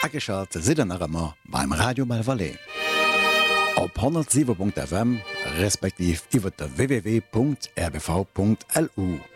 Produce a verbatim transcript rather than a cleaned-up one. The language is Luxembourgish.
Ageschat si Armer beim Radio Malvalais. Op hundertsieben Punkt F M respektiv iwwer der w w w Punkt r b v Punkt l u.